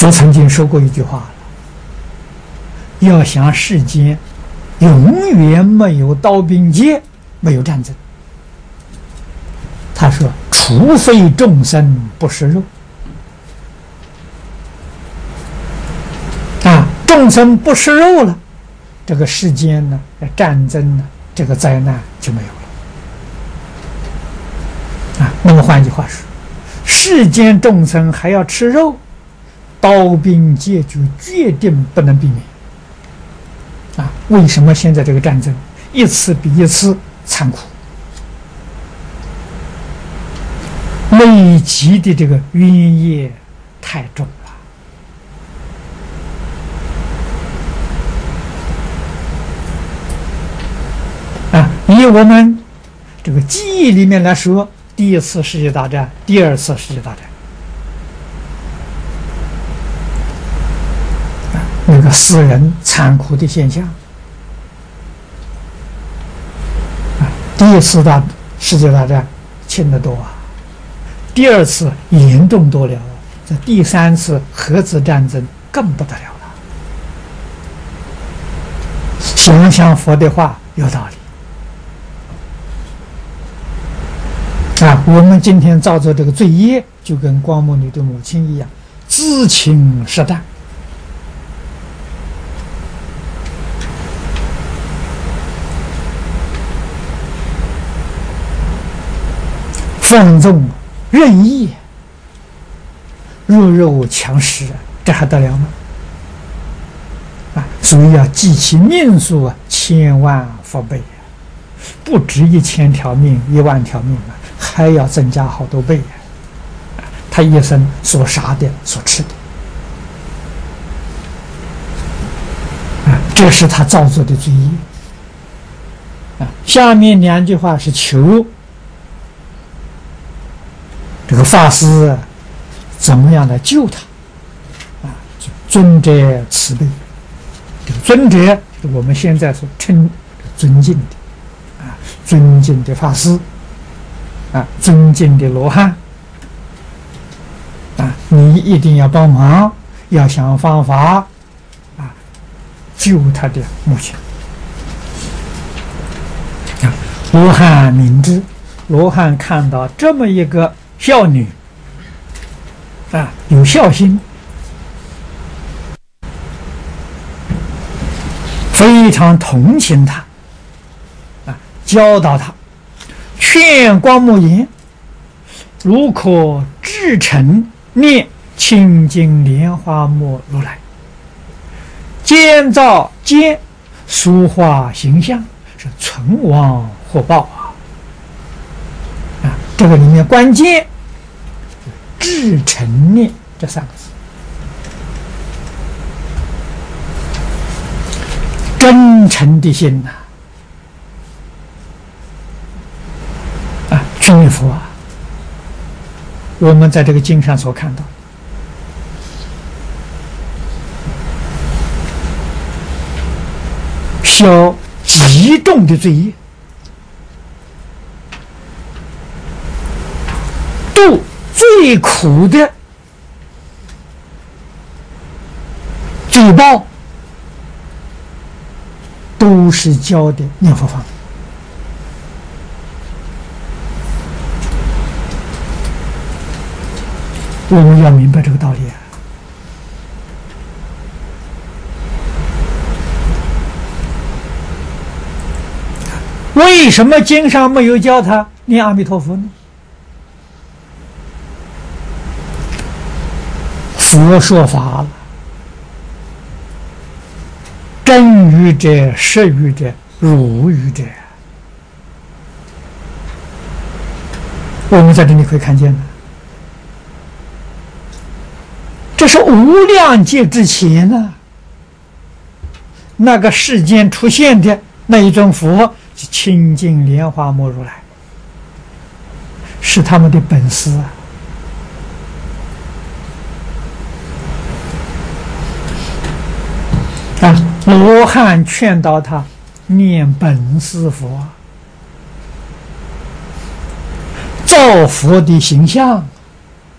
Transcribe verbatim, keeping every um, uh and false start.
佛曾经说过一句话：要想世间永远没有刀兵劫，没有战争。他说：“除非众生不食肉。”啊，众生不食肉了，这个世间呢，战争呢，这个灾难就没有了。啊，那么换句话说，世间众生还要吃肉，刀兵劫就决定不能避免。啊，为什么现在这个战争一次比一次残酷？累积的这个冤业太重了。啊，以我们这个记忆里面来说，第一次世界大战、第二次世界大战，啊，那个死人残酷的现象，啊，第一次大世界大战轻得多啊，第二次严重多了，这第三次核子战争更不得了了。想想佛的话有道理。啊，我们今天造作这个罪业，就跟光目女的母亲一样，知情识淡。放纵任意，弱肉强食，这还得了吗？啊，所以要记其命数啊，千万福倍啊，不止一千条命、一万条命啊。还要增加好多倍呀！他一生所杀的、所吃的，啊，这是他造作的罪业。啊，下面两句话是求这个法师怎么样来救他，啊，尊者慈悲。这个尊者是我们现在所称尊敬的，啊，尊敬的法师。啊，尊敬的罗汉，啊，你一定要帮忙，要想方法，啊，救他的母亲。啊，罗汉明知，罗汉看到这么一个孝女，啊，有孝心，非常同情她，啊，教导她。劝光目言：如可至诚念清净莲花目如来，建造间塑化形象，是存亡获报啊！啊，这个里面关键至诚念这三个字，真诚的心呐、啊。诸位佛啊，我们在这个经上所看到，消极重的罪业，度最苦的罪报，都是教的念佛方。我们要明白这个道理啊！为什么经上没有教他念阿弥陀佛呢？佛说法了，真语者、实语者、如语者，我们在这里可以看见的。这是无量劫之前呢、啊，那个世间出现的那一尊佛，清净莲花目如来，是他们的本师啊！啊，罗汉劝导他念本师佛，造佛的形象。